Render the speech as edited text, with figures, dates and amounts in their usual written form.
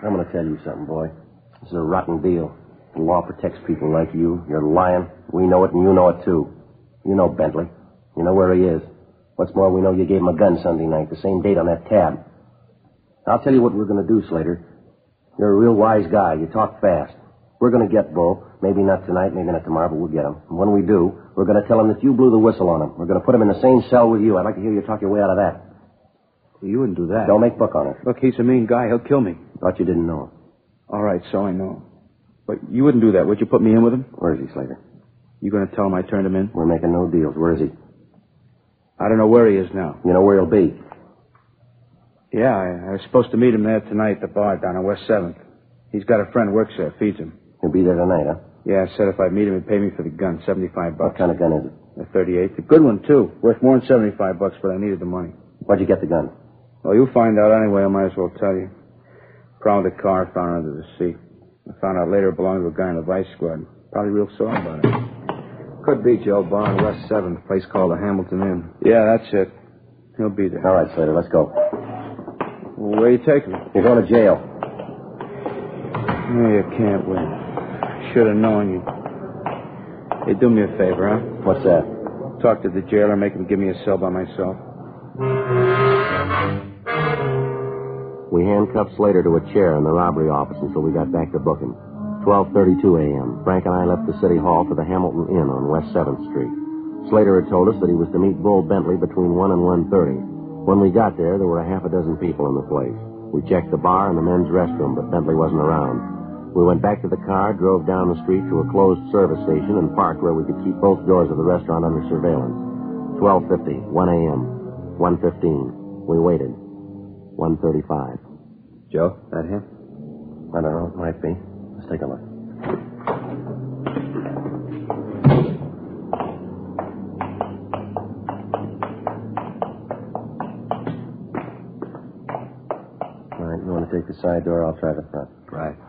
I'm going to tell you something, boy. This is a rotten deal. The law protects people like you. You're lying. We know it, and you know it, too. You know Bentley. You know where he is. What's more, we know you gave him a gun Sunday night, the same date on that tab. I'll tell you what we're going to do, Slater. You're a real wise guy. You talk fast. We're going to get Bull. Maybe not tonight, maybe not tomorrow, but we'll get him. And when we do, we're going to tell him that you blew the whistle on him. We're going to put him in the same cell with you. I'd like to hear you talk your way out of that. You wouldn't do that. Don't make book on it. Look, he's a mean guy. He'll kill me. Thought you didn't know. All right, so I know. But you wouldn't do that. Would you put me in with him? Where is he, Slater? You going to tell him I turned him in? We're making no deals. Where is he? I don't know where he is now. You know where he'll be? Yeah, I was supposed to meet him there tonight at the bar down on West 7th. He's got a friend who works there, feeds him. He'll be there tonight, huh? Yeah, I said if I meet him, he'd pay me for the gun, $75. What kind of gun is it? A 38. A good one, too. Worth more than $75, but I needed the money. Where'd you get the gun? Well, you'll find out anyway. I might as well tell you. Problem with the car, I found it under the seat. I found out later it belonged to a guy in the Vice Squad. Probably real sore about it. Could be Joe Bar on West 7th, place called the Hamilton Inn. Yeah, that's it. He'll be there. All right, Slater, let's go. Well, where are you taking me? You're going to jail. No, you can't win. Should have known you. Hey, do me a favor, huh? What's that? Talk to the jailer, make him give me a cell by myself. We handcuffed Slater to a chair in the robbery office until we got back to booking. 12:32 a.m. Frank and I left the city hall for the Hamilton Inn on West 7th Street. Slater had told us that he was to meet Bull Bentley between 1 and 1:30. When we got there were a half a dozen people in the place. We checked the bar and the men's restroom, but Bentley wasn't around. We went back to the car, drove down the street to a closed service station, and parked where we could keep both doors of the restaurant under surveillance. 12:50, 1 a.m., 1:15. We waited. 1:35. Joe, that him? I don't know. It might be. Let's take a look. All right, you want to take the side door? I'll try the front. Right.